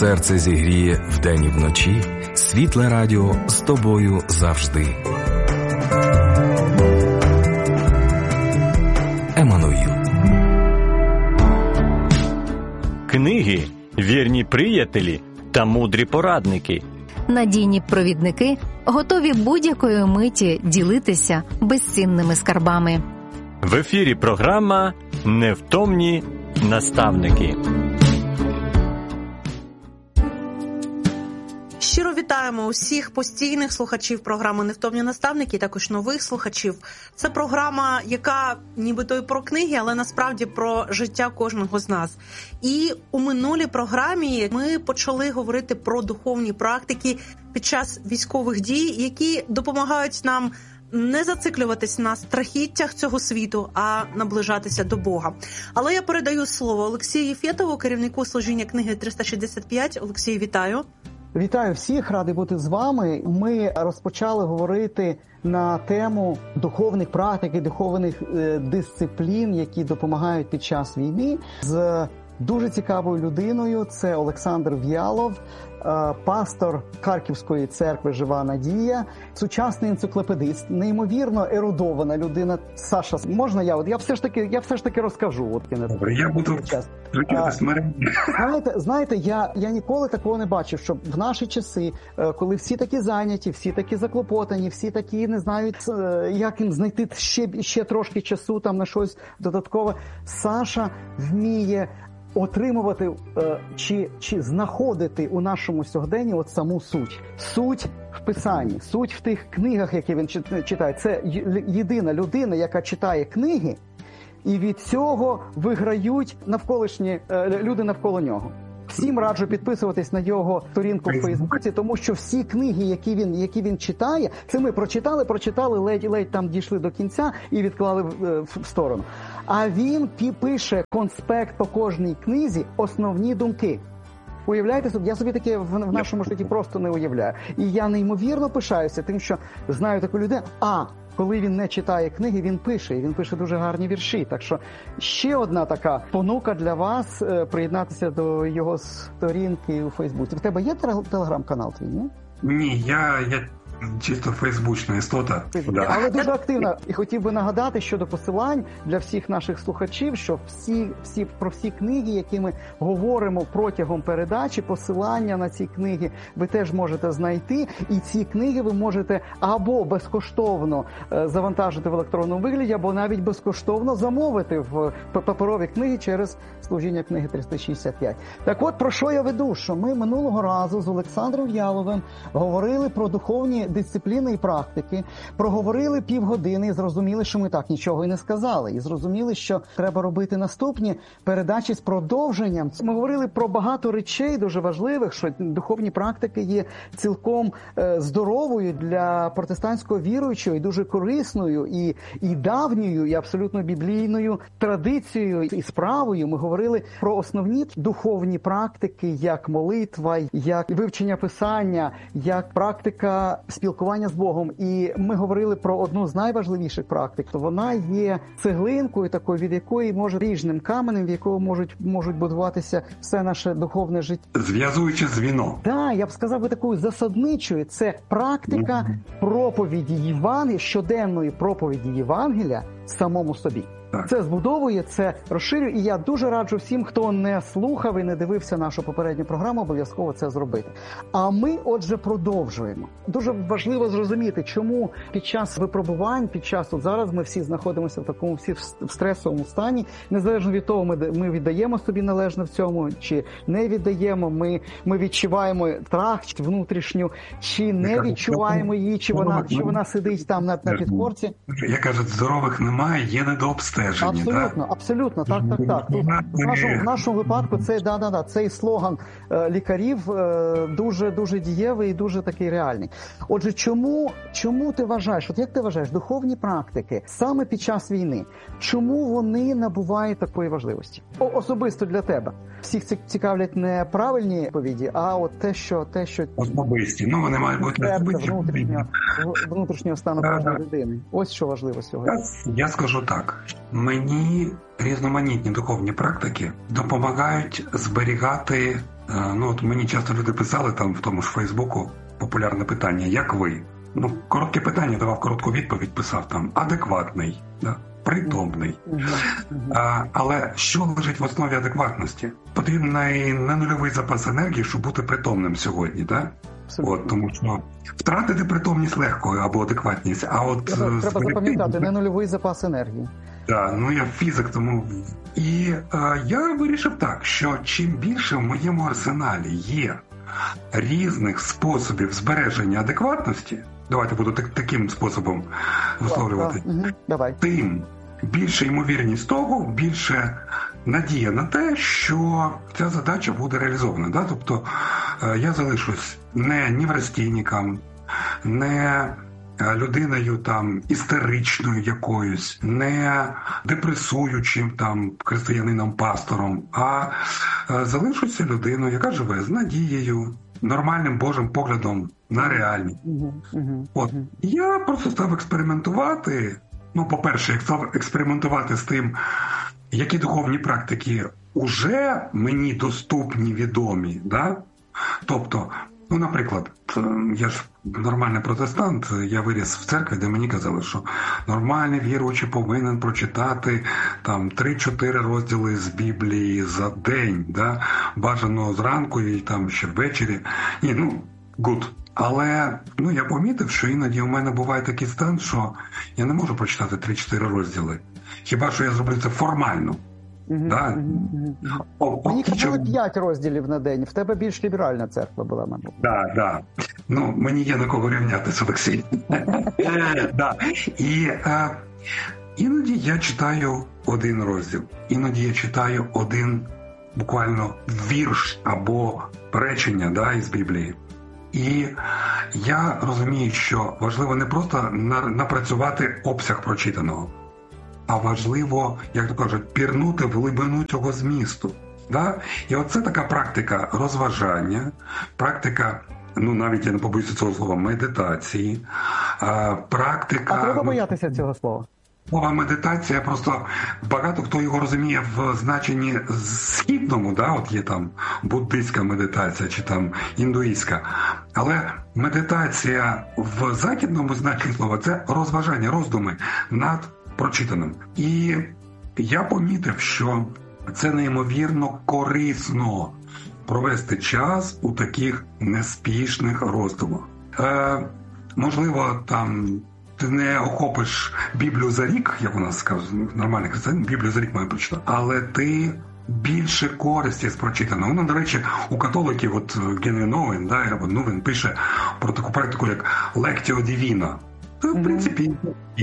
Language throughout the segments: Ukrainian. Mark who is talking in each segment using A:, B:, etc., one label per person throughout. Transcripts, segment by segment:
A: серце зігріє вдень і вночі, світле радіо з тобою завжди. Еммануїл.
B: Книги – вірні приятелі та мудрі порадники.
C: Надійні провідники, готові будь-якої миті ділитися безцінними скарбами.
B: В ефірі програма «Невтомні наставники».
D: Щиро вітаємо усіх постійних слухачів програми «Невтомні наставники» і також нових слухачів. Це програма, яка нібито і про книги, але насправді про життя кожного з нас. І у минулій програмі ми почали говорити про духовні практики під час військових дій, які допомагають нам не зациклюватись на страхіттях цього світу, а наближатися до Бога. Але я передаю слово Олексію Єфєтову, керівнику служіння книги 365. Олексій, вітаю.
E: Вітаю всіх, радий бути з вами. Ми розпочали говорити на тему духовних практик і духовних дисциплін, які допомагають під час війни, з дуже цікавою людиною. Це Олександр В'ялов, пастор Харківської церкви «Жива надія», сучасний енциклопедист, неймовірно ерудована людина. Саша, можна я все ж таки розкажу.
F: Добре, я буду
E: Знаєте, я ніколи такого не бачив, що в наші часи, коли всі такі зайняті, всі такі заклопотані, всі такі не знають, як їм знайти ще трошки часу там на щось додаткове, Саша вміє отримувати чи знаходити у нашому сьогоденні от саму суть. Суть в Писанні, суть в тих книгах, які він читає. Це єдина людина, яка читає книги, і від цього виграють навколишні люди навколо нього. Всім раджу підписуватись на його сторінку в Фейсбуці, тому що всі книги, які він читає, це ми прочитали, ледь там дійшли до кінця і відклали в сторону. А він пише конспект по кожній книзі, основні думки. Уявляєте собі, я собі таке в нашому житті просто не уявляю. І я неймовірно пишаюся тим, що знаю таку людину. Коли він не читає книги, він пише, і він пише дуже гарні вірші. Так що ще одна така понука для вас приєднатися до його сторінки у Фейсбуці. В тебе є телеграм-канал твій, ні?
F: Ні, я чисто фейсбучна істота.
E: Але дуже активна. І хотів би нагадати щодо посилань для всіх наших слухачів, що про всі книги, які ми говоримо протягом передачі, посилання на ці книги ви теж можете знайти. І ці книги ви можете або безкоштовно завантажити в електронному вигляді, або навіть безкоштовно замовити в паперові книги через служіння книги 365. Так от, про що я веду? Що ми минулого разу з Олександром В'яловим говорили про духовні дисципліни і практики, проговорили півгодини і зрозуміли, що ми так нічого і не сказали. І зрозуміли, що треба робити наступні передачі з продовженням. Ми говорили про багато речей дуже важливих, що духовні практики є цілком здоровою для протестантського віруючого і дуже корисною і давньою, і абсолютно біблійною традицією і справою. Ми говорили про основні духовні практики, як молитва, як вивчення Писання, як практика спілкування з Богом. І ми говорили про одну з найважливіших практик. Вона є цеглинкою такою, від якої може ріжним каменем, в якого можуть будуватися все наше духовне життя.
F: Зв'язуючи звіно.
E: Так, я б сказав би такою засадничою. Це практика проповіді Євангелія, щоденної проповіді Євангелія самому собі. Це збудовує, це розширює, і я дуже раджу всім, хто не слухав і не дивився нашу попередню програму, обов'язково це зробити. А ми, отже, продовжуємо. Дуже важливо зрозуміти, чому під час випробувань, от зараз ми всі знаходимося в такому в стресовому стані, незалежно від того, ми віддаємо собі належне в цьому, чи не віддаємо, ми відчуваємо трахть внутрішню, чи не відчуваємо її, чи вона сидить там на підкорці.
F: Я кажу, здорових немає, є недообстеження.
E: Абсолютно, так. Тут, в нашому випадку цей слоган лікарів дуже дієвий і дуже такий реальний. Отже, чому ти вважаєш, як ти вважаєш, духовні практики саме під час війни, чому вони набувають такої важливості? Особисто для тебе. Всіх цікавлять не правильні відповіді, а от те, що
F: особисті. Вони мають бути
E: внутрішнього стану кожної людини. Ось що важливо сьогодні.
F: Я скажу так. Мені різноманітні духовні практики допомагають зберігати Ну, от мені часто люди писали там в тому ж Фейсбуку популярне питання: як ви? Ну, коротке питання, давав коротку відповідь, писав там адекватний, да? Притомний. Але що лежить в основі адекватності? Потрібний не нульовий запас енергії, щоб бути притомним сьогодні, так? От, тому що втратити притомність легко або адекватність, а от
E: треба запам'ятати, не нульовий запас енергії.
F: Так, ну я фізик, тому і я вирішив так, що чим більше в моєму арсеналі є різних способів збереження адекватності, давайте буду таким способом висловлювати, тим більше ймовірність того, більше надія на те, що ця задача буде реалізована. Да? Тобто я залишусь не неврастійником, не людиною там істеричною якоюсь, не депресуючим там християнином-пастором, а залишуся людиною, яка живе з надією, нормальним Божим поглядом на реальність. От. Я просто став експериментувати. Ну, по-перше, я став експериментувати з тим, які духовні практики уже мені доступні, відомі, да? Тобто, ну, наприклад, я ж нормальний протестант, я виріс в церкві, де мені казали, що нормальний віруючий повинен прочитати там 3-4 розділи з Біблії за день, да? Бажано зранку і там ще ввечері. Ні, ну, good. Але я помітив, що іноді у мене буває такий стан, що я не можу прочитати 3-4 розділи. Хіба що я зроблю це формально. Да?
E: Мені казали 5 розділів на день. В тебе більш ліберальна церква була, мабуть.
F: Так. Ну, мені є на кого рівнятися, Олексій. І іноді я читаю один розділ. Іноді я читаю один буквально вірш або речення, да, із Біблії. І я розумію, що важливо не просто напрацювати обсяг прочитаного, а важливо, як то кажуть, пірнути в глибину цього змісту. Да? І оце така практика розважання, практика, ну навіть я не побоюся цього слова, медитації, практика...
E: А треба боятися цього слова?
F: Мова медитація, просто багато хто його розуміє в значенні східному, да, от є там буддистська медитація чи там індуїстська. Але медитація в західному значенні слова – це розважання, роздуми над прочитаним. І я помітив, що це неймовірно корисно провести час у таких неспішних роздумах. Можливо, там ти не охопиш Біблію за рік, як у нас скажуть, нормальний християнин, Біблію за рік має прочитати, але ти більше користі з прочитаного. Ну, до речі, у католиків, от Генрі Новин, да, він пише про таку практику, як Lectio Divina. Це, в принципі,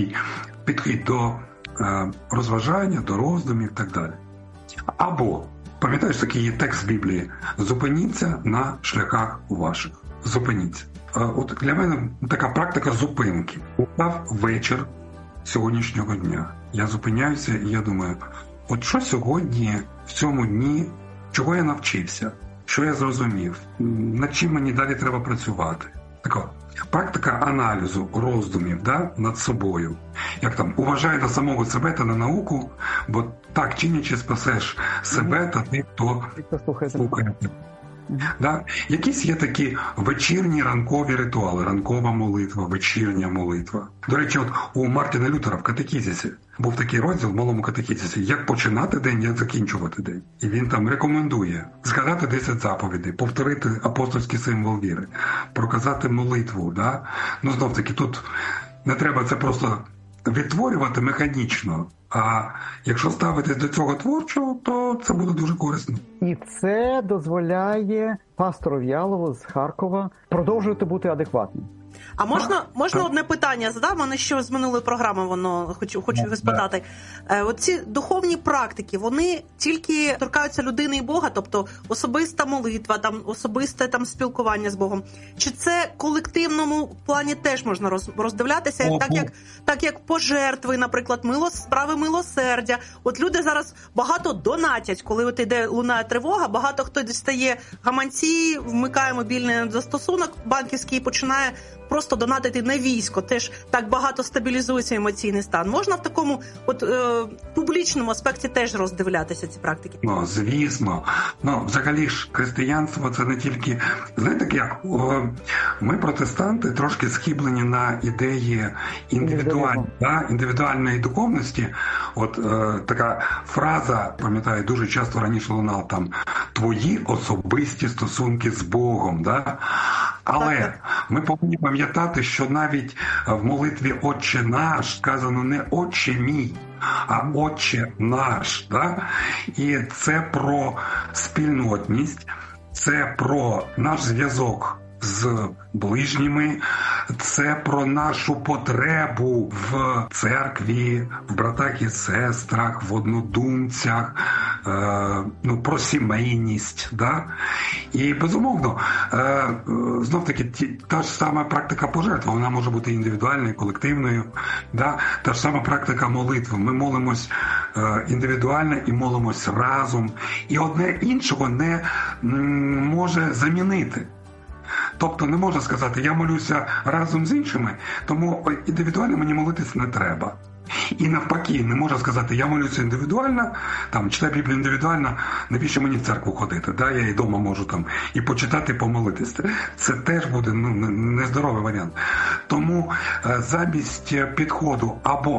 F: підхід до розважання, до роздумів і так далі. Або, пам'ятаєш, такий є текст з Біблії: «Зупиніться на шляхах ваших». Зупиніться. От для мене така практика зупинки. Устав вечір сьогоднішнього дня. Я зупиняюся і я думаю, от що сьогодні, в цьому дні, чого я навчився, що я зрозумів, над чим мені далі треба працювати. Така практика аналізу, роздумів, да, над собою. Як там, уважай на самого себе та на науку, бо так чинячи спасеш себе та тих, хто слухає. Да? Якісь є такі вечірні ранкові ритуали, ранкова молитва, вечірня молитва. До речі, от у Мартіна Лютера в катехізисі був такий розділ в малому катехізисі: як починати день, як закінчувати день. І він там рекомендує згадати 10 заповідей, повторити апостольський символ віри, проказати молитву. Да? Ну, знов-таки, тут не треба це просто відтворювати механічно, а якщо ставитись до цього творчо, то це буде дуже корисно.
E: І це дозволяє пастору В'ялову з Харкова продовжувати бути адекватним.
D: А можна одне питання задам? Мене ще з минулої програми воно хочу його спитати. Оці духовні практики, вони тільки торкаються людини і Бога, тобто особиста молитва, там особисте там спілкування з Богом. Чи це в колективному плані теж можна роздивлятися, так як пожертви, наприклад, справи милосердя? От люди зараз багато донатять, коли от іде лунає тривога, багато хто дістає гаманці, вмикає мобільний застосунок банківський і починає просто просто донатити на військо, теж так багато стабілізується емоційний стан. Можна в такому публічному аспекті теж роздивлятися ці практики?
F: Ну, звісно. Ну, взагалі ж, християнство – це не тільки... Знаєте, як ми, протестанти, трошки схиблені на ідеї індивідуальної духовності. От така фраза, пам'ятаю, дуже часто раніше лунала там «твої особисті стосунки з Богом». Да? Але ми повинні пам'ятати, що навіть в молитві «Отче наш» сказано не «Отче мій», а «Отче наш». Да? І це про спільнотність, це про наш зв'язок з ближніми, це про нашу потребу в церкві, в братах і сестрах, в однодумцях, про сімейність. Да? І, безумовно, знов-таки, та ж сама практика пожертви, вона може бути індивідуальною, колективною. Да? Та ж сама практика молитви. Ми молимось індивідуально і молимось разом. І одне іншого не може замінити. Тобто не можна сказати, я молюся разом з іншими, тому індивідуально мені молитися не треба. І навпаки, не можна сказати, я молюся індивідуально, читаю Біблію індивідуально, навіщо мені в церкву ходити? Да? Я і вдома можу і почитати, і помолитися. Це теж буде нездоровий варіант. Тому замість підходу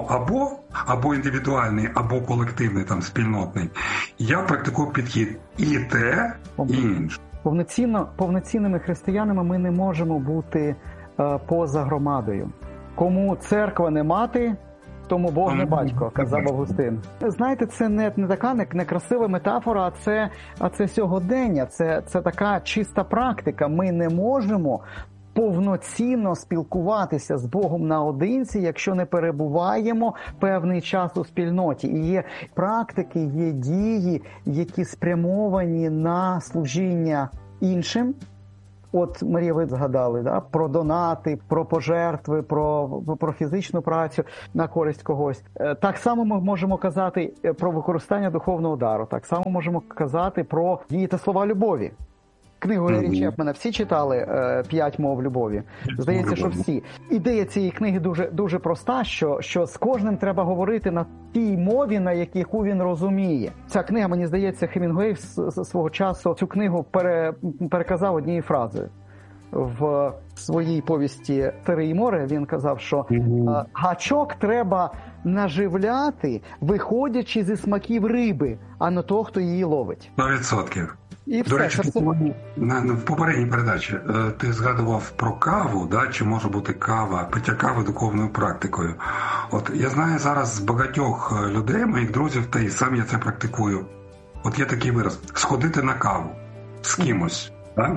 F: або індивідуальний, або колективний, спільнотний, я практикую підхід і те, і інше.
E: Повноцінними християнами ми не можемо бути поза громадою. Кому церква не мати, тому Бог не батько, казав Августин. Знаєте, це не така некрасива метафора, а це сьогодення, це така чиста практика. Ми не можемо повноцінно спілкуватися з Богом наодинці, якщо не перебуваємо певний час у спільноті. І є практики, є дії, які спрямовані на служіння іншим. От, Марія, ви згадали, да? Про донати, про пожертви, про фізичну працю на користь когось. Так само ми можемо казати про використання духовного дару, так само можемо казати про дії та слова любові. Книгу Гері Чепмена всі читали «5 мов любові»? Здається, що всі. Ідея цієї книги дуже, дуже проста, що з кожним треба говорити на тій мові, на яку він розуміє. Ця книга, мені здається, Хемінгуей свого часу цю книгу переказав однією фразою. В своїй повісті «Старе море» він казав, що гачок треба наживляти, виходячи зі смаків риби, а не того, хто її ловить.
F: 100%.
E: І
F: до речі, в попередній передачі ти згадував про каву, да? Чи може бути кава, пиття кави духовною практикою. От я знаю зараз багатьох людей, моїх друзів, та й сам я це практикую. От є такий вираз – сходити на каву з кимось. Так?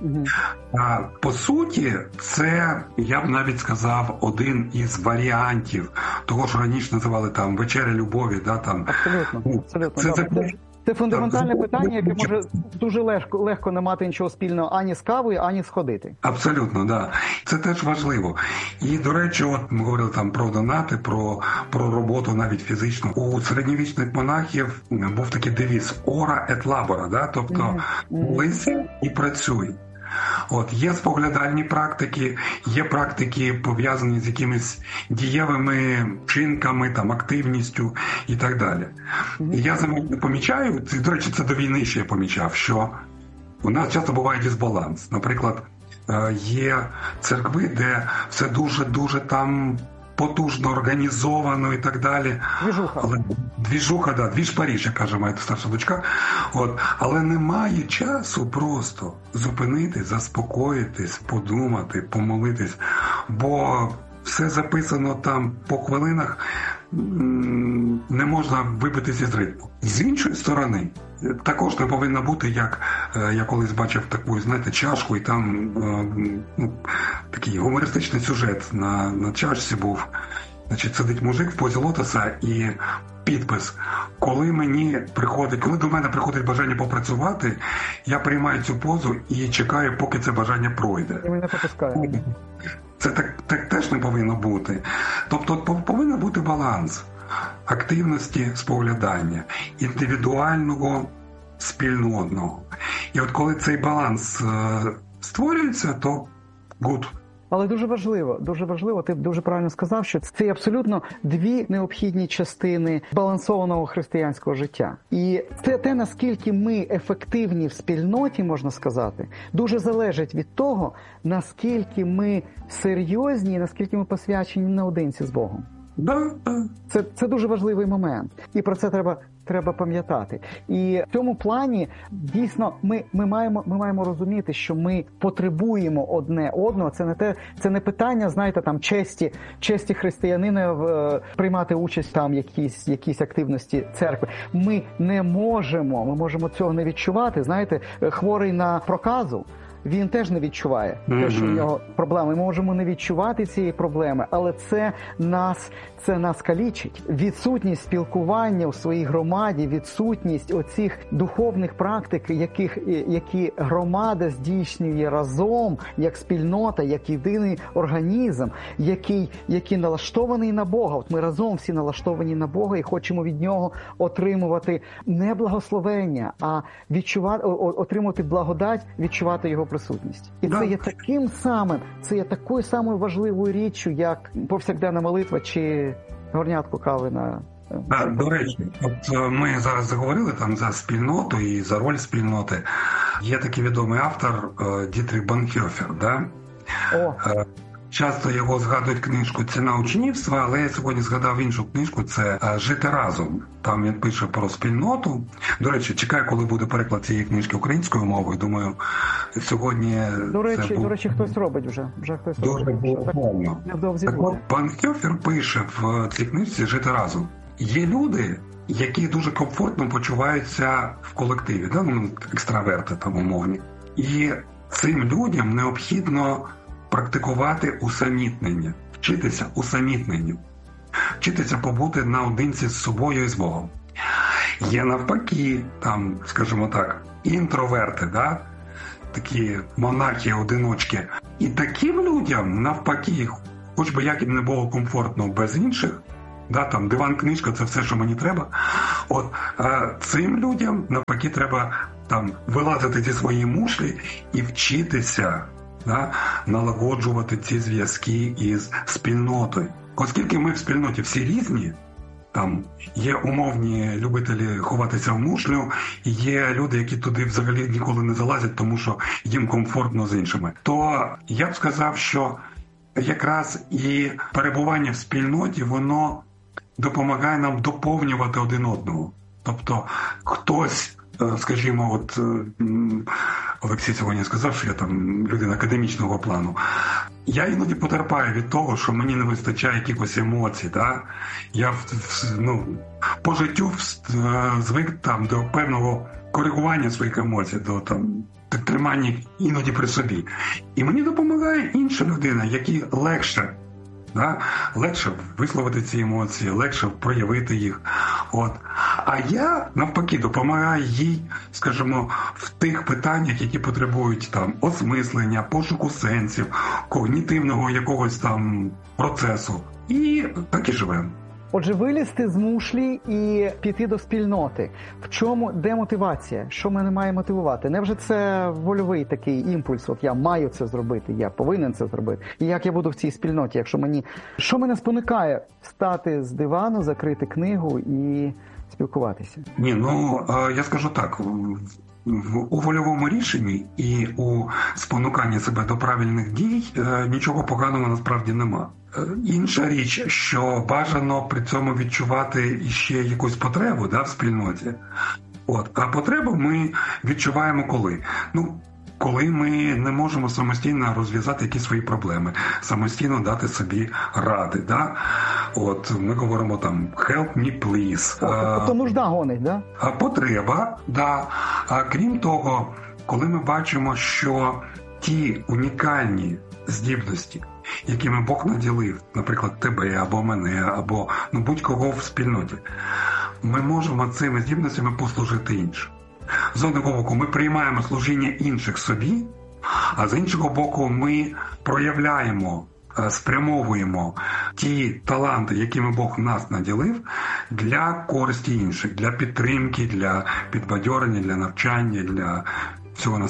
F: По суті, це, я б навіть сказав, один із варіантів того, що раніше називали вечеря любові. Да?
E: Абсолютно. Це фундаментальне питання, яке може дуже легко не мати нічого спільного ані з кавою, ані з ходити.
F: Абсолютно, да. Це теж важливо. І, до речі, от ми говорили про донати, про роботу навіть фізичну. У середньовічних монахів був такий девіз «Ora et labora», да? Тобто молися і працюй. От, є споглядальні практики, є практики, пов'язані з якимись дієвими вчинками, активністю і так далі. І я помічаю, до речі, це до війни ще я помічав, що у нас часто буває дисбаланс. Наприклад, є церкви, де все дуже-дуже потужно організовано і так далі. Двіжуха, двіж Париж, як каже моя старша дочка. От. Але немає часу просто зупинити, заспокоїтись, подумати, помолитись. Бо все записано по хвилинах, не можна вибитися з ритму. З іншої сторони, також не повинно бути, як я колись бачив таку, чашку, і там такий гумористичний сюжет на чашці був. Значить, сидить мужик в позі лотоса і підпис. Коли до мене приходить бажання попрацювати, я приймаю цю позу і чекаю, поки це бажання пройде.
E: І мене попускає.
F: Це так теж не повинно бути. Тобто повинен бути баланс активності споглядання, індивідуального, спільнотного. І от коли цей баланс створюється, то good.
E: Але дуже важливо, ти дуже правильно сказав, що це абсолютно дві необхідні частини збалансованого християнського життя. І це те, наскільки ми ефективні в спільноті, можна сказати, дуже залежить від того, наскільки ми серйозні, наскільки ми посвячені наодинці з Богом. Це дуже важливий момент. І про це треба пам'ятати. І в цьому плані, дійсно, ми маємо розуміти, що ми потребуємо одне одного. Це не питання, знаєте, там честі християнина приймати участь там якісь активності церкви. Ми можемо цього не відчувати. Знаєте, хворий на проказу, він теж не відчуває те, що в нього проблеми. Ми можемо не відчувати цієї проблеми, але це нас калічить. Відсутність спілкування у своїй громаді, відсутність оцих духовних практик, які громада здійснює разом, як спільнота, як єдиний організм, який налаштований на Бога. От ми разом всі налаштовані на Бога і хочемо від нього отримувати не благословення, а отримувати благодать, відчувати його присутність. І це є таким самим, це є такою самою важливою річчю, як повсякденна молитва чи горнятко кави на...
F: До речі, от ми зараз заговорили там за спільноту і за роль спільноти. Є такий відомий автор Дітрих Бонхофер, да? Часто його згадують книжку «Ціна учнівства», але я сьогодні згадав іншу книжку, це «Жити разом». Там він пише про спільноту. До речі, чекаю, коли буде переклад цієї книжки українською мовою. Думаю, сьогодні...
E: До речі, хтось робить вже хтось
F: дуже
E: робить.
F: Так от, Бонхофер пише в цій книжці «Жити разом». Є люди, які дуже комфортно почуваються в колективі, да? Екстраверти там умовні. І цим людям необхідно практикувати усамітнення, вчитися усамітненню, вчитися побути наодинці з собою і з Богом. Є навпаки, там, скажімо так, інтроверти, да? Такі монахи-одиночки. І таким людям, навпаки, хоч би як їм не було комфортно без інших, да, там диван, книжка – це все, що мені треба. От, цим людям, навпаки, треба там вилазити зі своєї мушлі і вчитися, да, налагоджувати ці зв'язки із спільнотою. Оскільки ми в спільноті всі різні, там є умовні любителі ховатися в мушлю, і є люди, які туди взагалі ніколи не залазять, тому що їм комфортно з іншими. То я б сказав, що якраз і перебування в спільноті, воно допомагає нам доповнювати один одного. Тобто хтось, скажімо, от Олексій сьогодні сказав, що я там людина академічного плану. Я іноді потерпаю від того, що мені не вистачає якихось емоцій. Да? Я по життю звик там до певного коригування своїх емоцій, до там тримання їх іноді при собі. І мені допомагає інша людина, якій легше. Да? Легше висловити ці емоції, легше проявити їх. От. А я, навпаки, допомагаю їй, скажімо, в тих питаннях, які потребують там осмислення, пошуку сенсів, когнітивного якогось там процесу. І так і живемо.
E: Отже, вилізти з мушлі і піти до спільноти. Де мотивація? Що мене має мотивувати? Невже це вольовий такий імпульс? От я маю це зробити, я повинен це зробити. І як я буду в цій спільноті? Що мене спонукає встати з дивану, закрити книгу і спілкуватися?
F: Я скажу так. У вольовому рішенні і у спонуканні себе до правильних дій нічого поганого насправді нема. Інша річ, що бажано при цьому відчувати іще якусь потребу, да, в спільноті. А потребу ми відчуваємо коли? Коли ми не можемо самостійно розв'язати якісь свої проблеми, самостійно дати собі ради. Да? Ми говоримо там «help me, please».
E: Тобто нужда гонить, да?
F: Потреба, да. А крім того, коли ми бачимо, що ті унікальні здібності, якими Бог наділив, наприклад, тебе або мене, або будь-кого в спільноті, ми можемо цими здібностями послужити іншим. З одного боку, ми приймаємо служіння інших собі, а з іншого боку, ми проявляємо, спрямовуємо ті таланти, якими Бог нас наділив, для користі інших, для підтримки, для підбадьорення, для навчання, для всього на світі.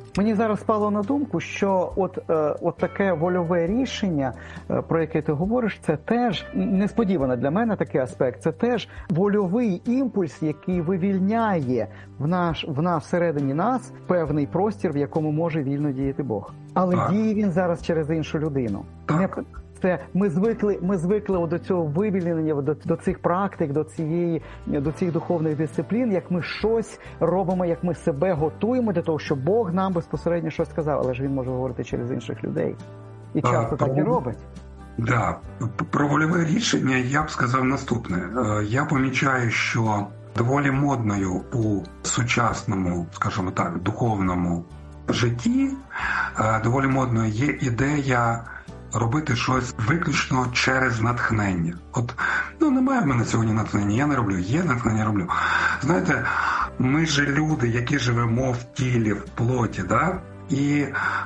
E: Мені зараз спало на думку, що от таке вольове рішення, про яке ти говориш, це теж несподівано для мене такий аспект. Це теж вольовий імпульс, який вивільняє в нас всередині нас певний простір, в якому може вільно діяти Бог. Але діє він зараз через іншу людину. Це ми звикли до цього вивільнення, до цих практик, до цих духовних дисциплін, як ми щось робимо, як ми себе готуємо для того, щоб Бог нам безпосередньо щось сказав, але ж він може говорити через інших людей. І часто так і робить.
F: Да. Про вольове рішення я б сказав наступне. Я помічаю, що доволі модною у сучасному, скажімо так, духовному житті, доволі модною є ідея робити щось виключно через натхнення. Немає в мене сьогодні натхнення, я не роблю. Є натхнення, роблю. Знаєте, ми ж люди, які живемо в тілі, в плоті, да? І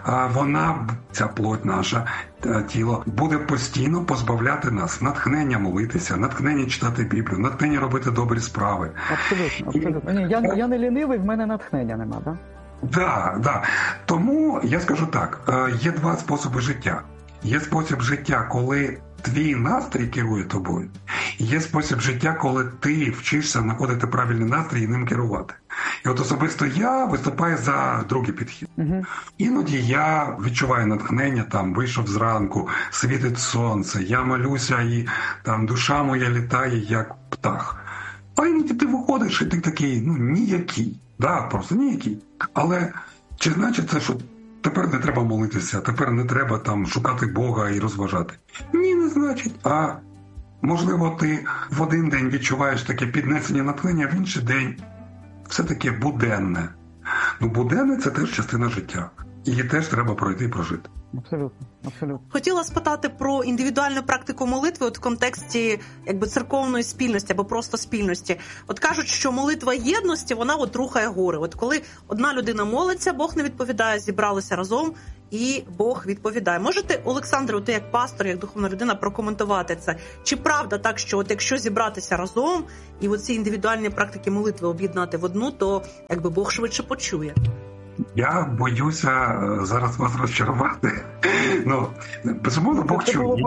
F: ця плоть наша, тіло, буде постійно позбавляти нас натхнення молитися, натхнення читати Біблію, натхнення робити добрі справи.
E: Абсолютно. Я не лінивий, в мене натхнення нема, так?
F: Да. Тому я скажу так, є два способи життя. Є спосіб життя, коли твій настрій керує тобою. І є спосіб життя, коли ти вчишся знаходити правильний настрій і ним керувати. І особисто я виступаю за другий підхід. Іноді я відчуваю натхнення, вийшов зранку, світить сонце, я молюся і душа моя літає, як птах. А іноді ти виходиш і ти такий, ніякий. Да, просто ніякий. Але чи значить це, що тепер не треба молитися, тепер не треба шукати Бога і розважати? Ні, не значить. А можливо, ти в один день відчуваєш таке піднесення натхнення, в інший день все таке буденне. Буденне – це теж частина життя. Її теж треба пройти і прожити.
E: Абсолютно.
D: Хотіла спитати про індивідуальну практику молитви в контексті церковної спільності або просто спільності. Кажуть, що молитва єдності, вона рухає гори. Коли одна людина молиться, Бог не відповідає, зібралися разом і Бог відповідає. Можете, Олександре, ти як пастор, як духовна людина, прокоментувати це? Чи правда так, що якщо зібратися разом і ці індивідуальні практики молитви об'єднати в одну, то Бог швидше почує?
F: Я боюся зараз вас розчарувати. Безумовно, Бог чує.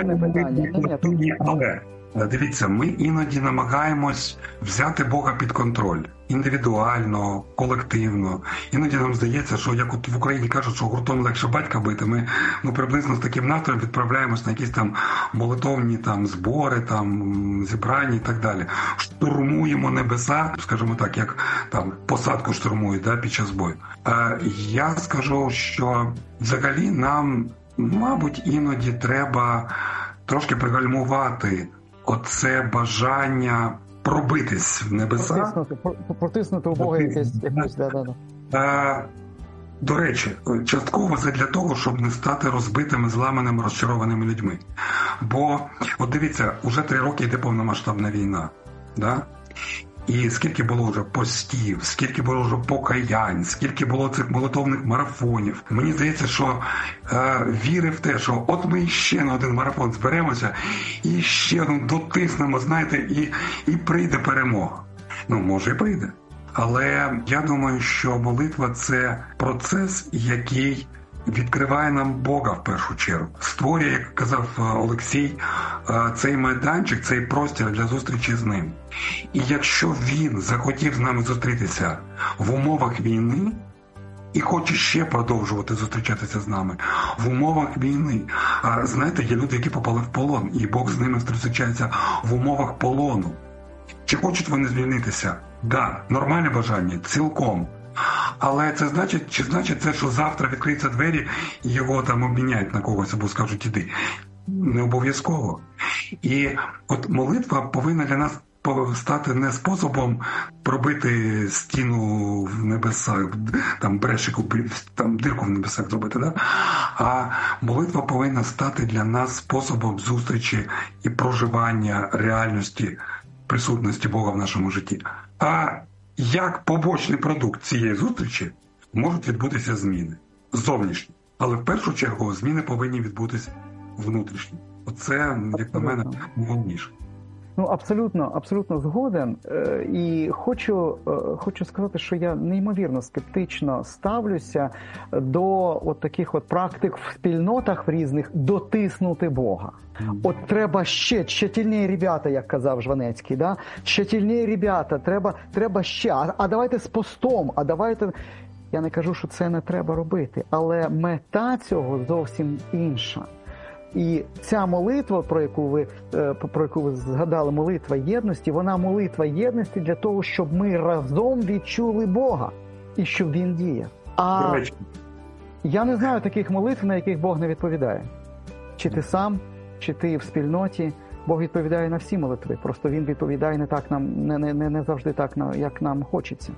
F: Але дивіться, ми іноді намагаємось взяти Бога під контроль. Індивідуально, колективно. Іноді нам здається, що як в Україні кажуть, що гуртом легше батька бити, ми приблизно з таким настроєм відправляємось на якісь молитовні збори, зібрання і так далі. Штурмуємо небеса, скажімо так, як посадку штурмують під час бою. Я скажу, що взагалі нам, мабуть, іноді треба трошки пригальмувати оце бажання пробитись в небеса.
E: Протиснути у Бога якусь.
F: До речі, частково це для того, щоб не стати розбитими, зламаними, розчарованими людьми. Бо, дивіться, уже 3 роки йде повномасштабна війна. Да? І скільки було вже постів, скільки було вже покаянь, скільки було цих молитовних марафонів. Мені здається, що віри в те, що ми ще на один марафон зберемося і ще дотиснемо, знаєте, і прийде перемога. Може і прийде. Але я думаю, що молитва – це процес, який відкриває нам Бога в першу чергу. Створює, як казав Олексій, цей майданчик, цей простір для зустрічі з ним. І якщо він захотів з нами зустрітися в умовах війни і хоче ще продовжувати зустрічатися з нами в умовах війни, знаєте, є люди, які попали в полон, і Бог з ними зустрічається в умовах полону. Чи хочуть вони звільнитися? Да, нормальне бажання, цілком. Але це значить це, що завтра відкриються двері і його обміняють на когось або скажуть іди. Не обов'язково. І молитва повинна для нас стати не способом пробити стіну в небесах, брешику, дирку в небесах зробити, да? А молитва повинна стати для нас способом зустрічі і проживання реальності присутності Бога в нашому житті. А як побочний продукт цієї зустрічі можуть відбутися зміни зовнішні. Але в першу чергу зміни повинні відбутися внутрішні. Оце, як на мене, головніше.
E: Абсолютно згоден. І хочу сказати, що я неймовірно скептично ставлюся до от таких от практик в спільнотах в різних дотиснути Бога. От треба ще тільні ребята, як казав Жванецький, да? Ще тільні ребята, треба ще, а давайте з постом, а давайте... Я не кажу, що це не треба робити, але мета цього зовсім інша. І ця молитва, про яку ви згадали, молитва єдності, вона молитва єдності для того, щоб ми разом відчули Бога і щоб Він діяв. А я не знаю таких молитв, на яких Бог не відповідає. Чи ти сам, чи ти в спільноті. Бог відповідає на всі молитви, просто Він відповідає не завжди так, як нам хочеться.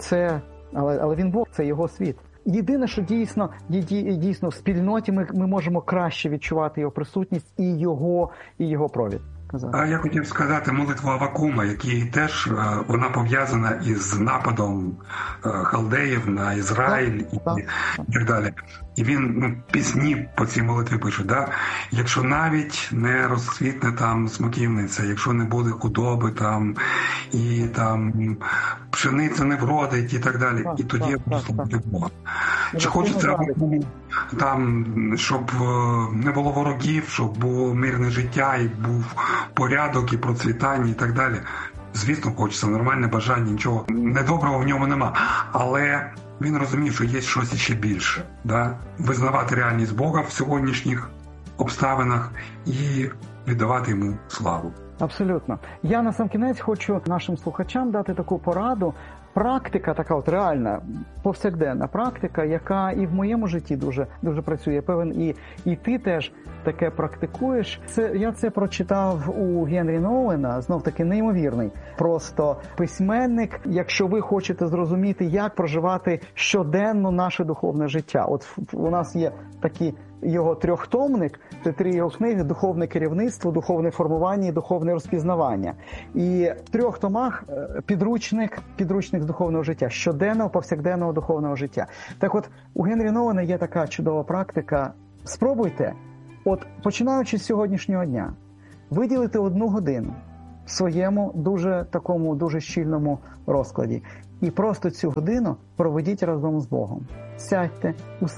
E: Але Він Бог, це Його світ. Єдине, що дійсно в спільноті ми можемо краще відчувати Його присутність і Його провід.
F: А я хотів сказати молитву Авакума, який теж вона пов'язана із нападом халдеїв на Ізраїль і так далі. І він пісні по цій молитві пише, да? Якщо навіть не розцвітне там смоківниця, якщо не буде худоби там, і там пшениця не вродить і так далі, і тоді я буду слухати Бога. Чи хочеться там, щоб не було ворогів, щоб було мирне життя, і був порядок, і процвітання, і так далі. Звісно, хочеться, нормальне бажання, нічого недоброго в ньому нема. Але він розумів, що є щось ще більше. Да? Визнавати реальність Бога в сьогоднішніх обставинах і віддавати йому славу.
E: Абсолютно. Я на сам кінець хочу нашим слухачам дати таку пораду. Практика така от реальна, повсякденна практика, яка і в моєму житті дуже працює. Я певен, і ти теж таке практикуєш. Я це прочитав у Генрі Nouwена, знов-таки неймовірний. Просто письменник, якщо ви хочете зрозуміти, як проживати щоденно наше духовне життя. От у нас є такі його трьохтомник, це 3 його книги: духовне керівництво, духовне формування і духовне розпізнавання. І в 3 томах підручник з духовного життя, щоденного, повсякденного духовного життя. Так от, у Генрі Nouwена є така чудова практика. Спробуйте, от починаючи з сьогоднішнього дня, виділити 1 годину в своєму дуже щільному розкладі. І просто цю годину проведіть разом з Богом. Сядьте,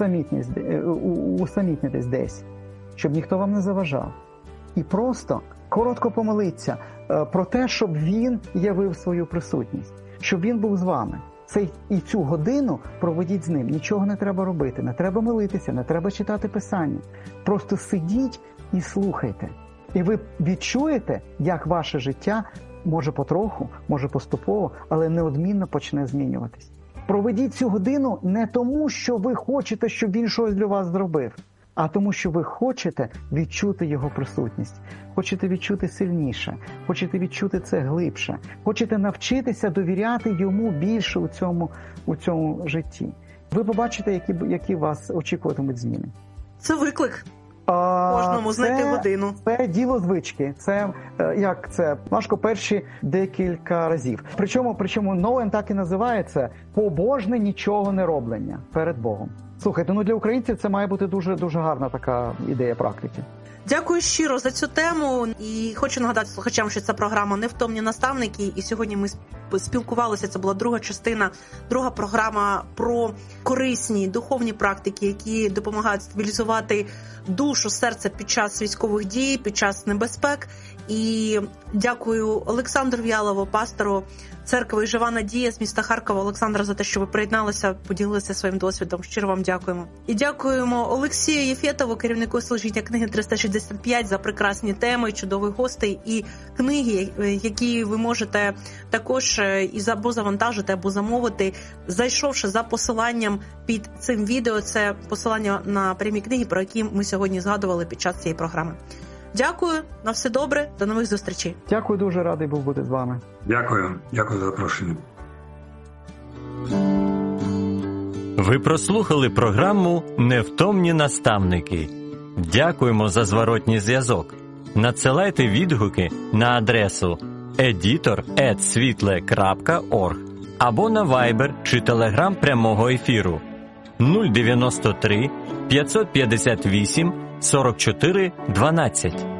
E: усамітнитесь десь, щоб ніхто вам не заважав. І просто коротко помоліться про те, щоб Він явив свою присутність, щоб Він був з вами. І цю годину проведіть з Ним. Нічого не треба робити, не треба молитися, не треба читати Писання. Просто сидіть і слухайте. І ви відчуєте, як ваше життя може потроху, може поступово, але неодмінно почне змінюватись. Проведіть цю годину не тому, що ви хочете, щоб Він щось для вас зробив, а тому, що ви хочете відчути Його присутність. Хочете відчути сильніше, хочете відчути це глибше, хочете навчитися довіряти Йому більше у цьому житті. Ви побачите, які вас очікуватимуть зміни.
D: Це виклик. Кожному знайти годину.
E: Це діло звички. Це важко перші декілька разів. Причому Nouwen так і називається побожне нічого не роблення перед Богом. Слухайте, для українців це має бути дуже гарна така ідея практики.
D: Дякую щиро за цю тему. І хочу нагадати слухачам, що це програма «Невтомні наставники». І сьогодні ми спілкувалися, це була друга частина, друга програма про корисні духовні практики, які допомагають стабілізувати душу, серце під час військових дій, під час небезпек. І дякую Олександру В'ялову, пастору церкви «Жива надія» з міста Харкова. Олександр, за те, що ви приєдналися, поділилися своїм досвідом. Щиро вам дякуємо. І дякуємо Олексію Єфєтову, керівнику служіння книги 365, за прекрасні теми, чудових гостей і книги, які ви можете також або завантажити, або замовити, зайшовши за посиланням під цим відео. Це посилання на прямі книги, про які ми сьогодні згадували під час цієї програми. Дякую, на все добре, до нових зустрічей.
E: Дякую, дуже радий був бути з вами.
F: Дякую за запрошення.
B: Ви прослухали програму «Невтомні наставники». Дякуємо за зворотній зв'язок. Надсилайте відгуки на адресу editor@svitle.org або на Viber чи Telegram прямого ефіру 093 558 44 12.